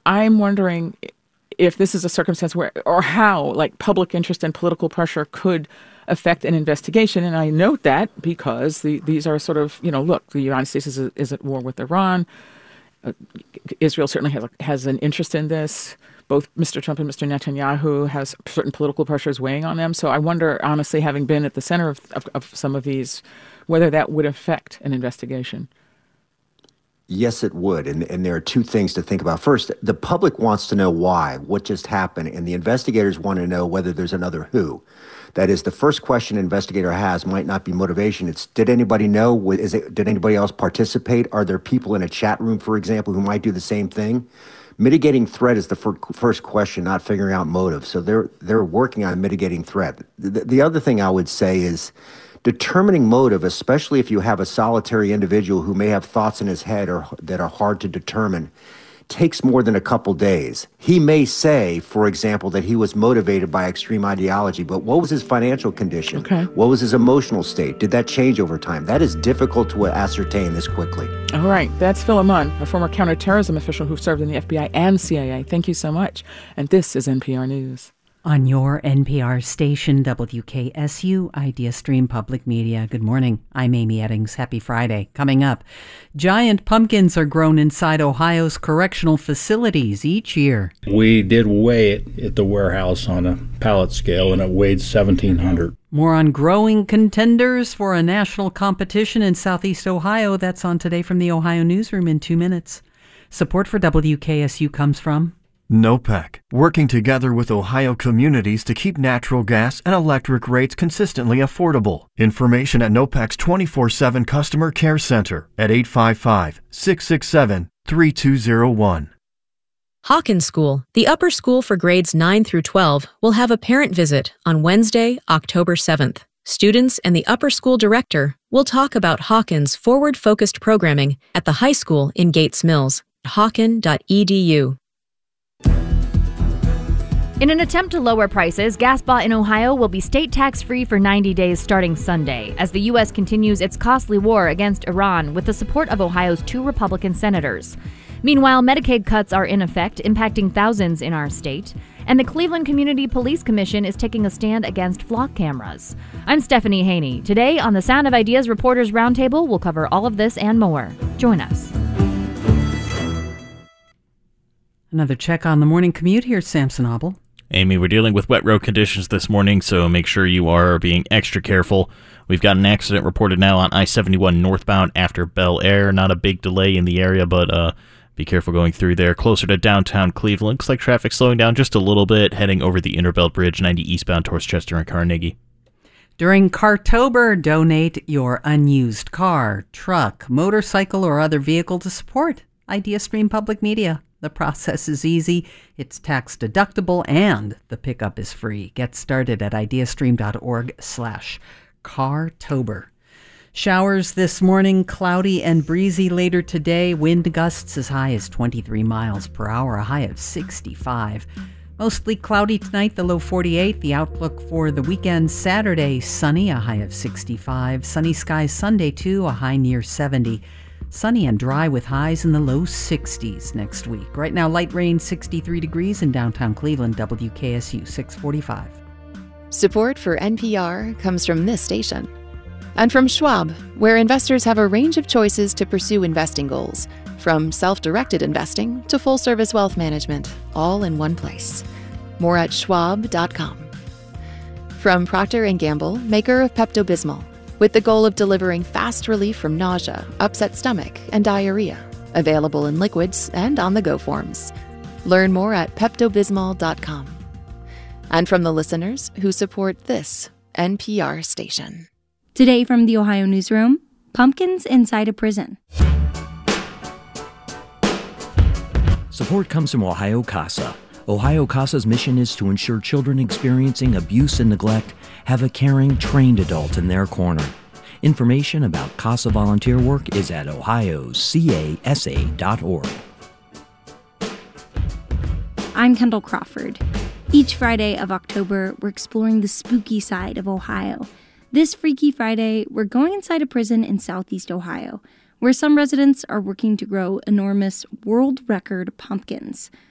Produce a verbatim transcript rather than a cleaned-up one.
I'm wondering if this is a circumstance where, or how, like, public interest and political pressure could affect an investigation. And I note that because the, these are sort of, you know, look, the United States is, is at war with Iran. Uh, Israel certainly has, has an interest in this. Both Mister Trump and Mister Netanyahu has certain political pressures weighing on them. So I wonder, honestly, having been at the center of, of, of some of these, whether that would affect an investigation. Yes, it would. And, and there are two things to think about. First, the public wants to know why, what just happened, and the investigators want to know whether there's another who. That is, the first question an investigator has might not be motivation. It's, did anybody know? Is it, did anybody else participate? Are there people in a chat room, for example, who might do the same thing? Mitigating threat is the fir- first question, not figuring out motive. So they're they're working on mitigating threat. The, the other thing I would say is determining motive, especially if you have a solitary individual who may have thoughts in his head or that are hard to determine, takes more than a couple days. He may say, for example, that he was motivated by extreme ideology, but what was his financial condition? Okay. What was his emotional state? Did that change over time? That is difficult to ascertain this quickly. All right. That's Phil Amon, a former counterterrorism official who served in the F B I and C I A. Thank you so much. And this is N P R News. On your N P R station, W K S U, Idea Stream Public Media. Good morning. I'm Amy Eddings. Happy Friday. Coming up, giant pumpkins are grown inside Ohio's correctional facilities each year. We did weigh it at the warehouse on a pallet scale, and it weighed seventeen hundred. More on growing contenders for a national competition in Southeast Ohio. That's on Today from the Ohio Newsroom in two minutes. Support for W K S U comes from NOPEC, working together with Ohio communities to keep natural gas and electric rates consistently affordable. Information at NOPEC's twenty-four seven Customer Care Center at eight five five, six six seven, three two zero one. Hawkins School, the upper school for grades nine through twelve, will have a parent visit on Wednesday, October seventh. Students and the upper school director will talk about Hawkins' forward-focused programming at the high school in Gates Mills. hawken dot e d u. In an attempt to lower prices, gas bought in Ohio will be state tax-free for ninety days starting Sunday, as the U S continues its costly war against Iran with the support of Ohio's two Republican senators. Meanwhile, Medicaid cuts are in effect, impacting thousands in our state, and the Cleveland Community Police Commission is taking a stand against flock cameras. I'm Stephanie Haney. Today on the Sound of Ideas Reporters Roundtable, we'll cover all of this and more. Join us. Another check on the morning commute. Here's Sam Sanabel. Amy, we're dealing with wet road conditions this morning, so make sure you are being extra careful. We've got an accident reported now on I seventy-one northbound after Bel Air. Not a big delay in the area, but uh, be careful going through there. Closer to downtown Cleveland, looks like traffic slowing down just a little bit, heading over the Interbelt Bridge, ninety eastbound towards Chester and Carnegie. During Cartober, donate your unused car, truck, motorcycle, or other vehicle to support Idea Stream Public Media. The process is easy, it's tax deductible, and the pickup is free. Get started at ideastream.org slash Cartober. Showers this morning, cloudy and breezy later today. Wind gusts as high as twenty-three miles per hour, a high of sixty-five. Mostly cloudy tonight, the low forty-eight. The outlook for the weekend, Saturday, sunny, a high of sixty-five. Sunny skies Sunday, too, a high near seventy. Sunny and dry with highs in the low sixties next week. Right now, light rain, sixty-three degrees in downtown Cleveland. W K S U six forty-five. Support for N P R comes from this station. And from Schwab, where investors have a range of choices to pursue investing goals, from self-directed investing to full-service wealth management, all in one place. More at schwab dot com. From Procter and Gamble, maker of Pepto-Bismol, with the goal of delivering fast relief from nausea, upset stomach, and diarrhea. Available in liquids and on-the-go forms. Learn more at pepto bismol dot com. And from the listeners who support this N P R station. Today from the Ohio Newsroom, pumpkins inside a prison. Support comes from Ohio CASA. Ohio CASA's mission is to ensure children experiencing abuse and neglect have a caring, trained adult in their corner. Information about CASA volunteer work is at ohio c a s a dot org. I'm Kendall Crawford. Each Friday of October, we're exploring the spooky side of Ohio. This Freaky Friday, we're going inside a prison in Southeast Ohio, where some residents are working to grow enormous world record pumpkins.